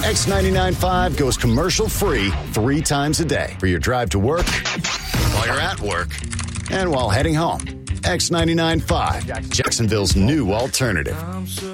X99.5 goes commercial-free 3 times a day for your drive to work, while you're at work, and while heading home. X99.5, Jacksonville's new alternative.